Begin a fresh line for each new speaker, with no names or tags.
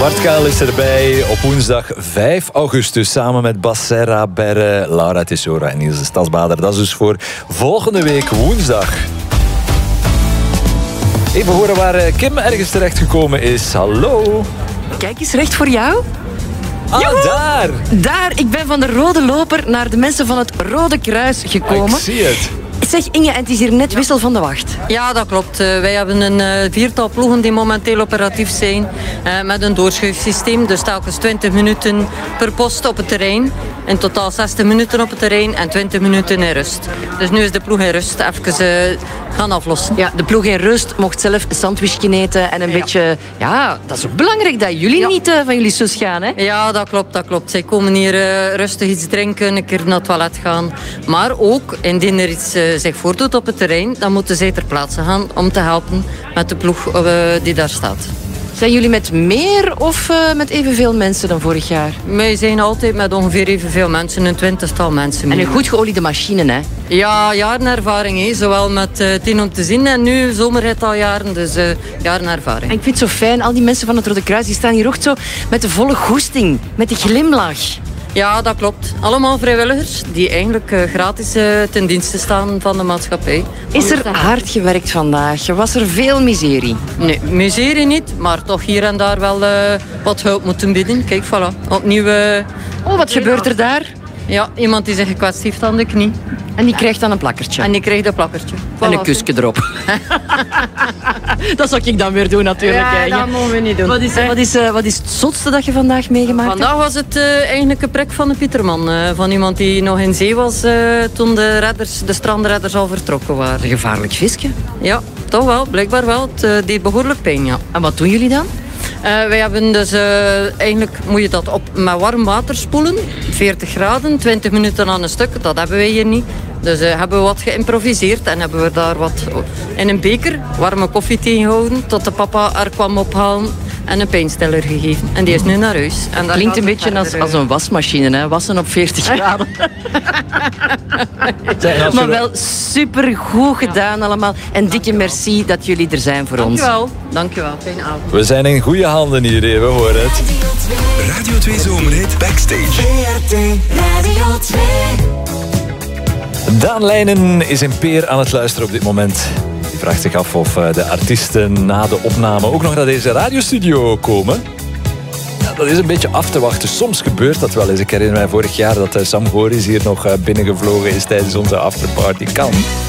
Zwartkuil is erbij op woensdag 5 augustus samen met Bassera, Berre, Laura Tesora en Niels de Stadsbader. Dat is dus voor volgende week woensdag. Even horen waar Kim ergens terechtgekomen is. Hallo.
Kijk eens, recht voor jou.
Ah, daar.
Daar, ik ben van de Rode Loper naar de mensen van het Rode Kruis gekomen.
Ik zie het.
Zeg Inge, en het is hier net wissel van de wacht.
Ja, dat klopt. Wij hebben een viertal ploegen die momenteel operatief zijn met een doorschuifsysteem. Dus telkens 20 minuten per post op het terrein. In totaal 60 minuten op het terrein en 20 minuten in rust. Dus nu is de ploeg in rust even gaan aflossen.
Ja, de ploeg in rust mocht zelf een sandwichje eten en een beetje... Ja, dat is ook belangrijk dat jullie niet van jullie zus gaan, hè?
Ja, dat klopt. Zij komen hier rustig iets drinken, een keer naar het toilet gaan. Maar ook, indien er iets zich voordoet op het terrein, dan moeten zij ter plaatse gaan om te helpen met de ploeg die daar staat.
Zijn jullie met meer of met evenveel mensen dan vorig jaar?
Wij zijn altijd met ongeveer evenveel mensen, een 20-tal mensen.
En een goed geoliede machine, hè?
Ja, jarenervaring, hè. Zowel met 10 om te zien en nu zomerrit al jaren, dus jarenervaring.
En ik vind het zo fijn, al die mensen van het Rode Kruis, die staan hier ook zo met de volle goesting, met die glimlach.
Ja, dat klopt. Allemaal vrijwilligers die eigenlijk gratis ten dienste staan van de maatschappij.
Is er hard gewerkt vandaag? Was er veel miserie?
Nee, miserie niet, maar toch hier en daar wel wat hulp moeten bieden. Kijk, voilà. Opnieuw...
wat gebeurt er daar?
Ja, iemand die zich gekwetst heeft aan de knie.
En die krijgt dan een plakkertje.
En die krijgt een plakkertje. Voilà.
En een kusje erop. Dat zou ik dan weer doen, natuurlijk.
Ja, dat mogen we niet doen.
Wat is het zotste dat je vandaag meegemaakt hebt?
Vandaag was het eigenlijk een prik van de Pieterman. Van iemand die nog in zee was toen de strandredders al vertrokken waren.
Een gevaarlijk visje?
Ja, toch wel. Blijkbaar wel. Het deed behoorlijk pijn, ja.
En wat doen jullie dan?
Wij hebben dus eigenlijk moet je dat met warm water spoelen. 40 graden, 20 minuten aan een stuk. Dat hebben wij hier niet. Dus hebben we wat geïmproviseerd en hebben we daar wat in een beker warme koffie tegengehouden tot de papa er kwam ophalen en een pijnstiller gegeven. En die is nu naar huis. En dat
klinkt een beetje als een wasmachine, hè? Wassen op 40 graden. Maar wel supergoed gedaan allemaal. En dikke merci dat jullie er zijn voor ons.
Dankjewel. Fijne avond.
We zijn in goede handen hier, we horen het.
Radio 2 Zomerhit Backstage.
Radio 2.
Daan Leijnen is in Peer aan het luisteren op dit moment. Die vraagt zich af of de artiesten na de opname ook nog naar deze radiostudio komen. Ja, dat is een beetje af te wachten. Soms gebeurt dat wel eens. Ik herinner mij vorig jaar dat Sam Goris hier nog binnengevlogen is tijdens onze afterparty. Kan.